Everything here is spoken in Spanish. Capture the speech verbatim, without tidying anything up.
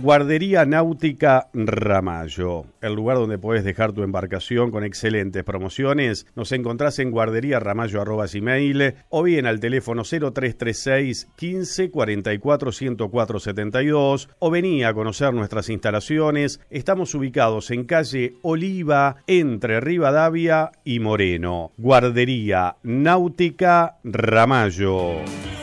Guardería Náutica Ramallo, el lugar donde podés dejar tu embarcación con excelentes promociones. Nos encontrás en guarderíaramallo arroba gmail o bien al teléfono cero tres tres seis, quince, cuarenta y cuatro, ciento cuatro, setenta y dos o vení a conocer nuestras instalaciones. Estamos ubicados en calle Oliva, entre Rivadavia y Moreno. Guardería Náutica Ramallo.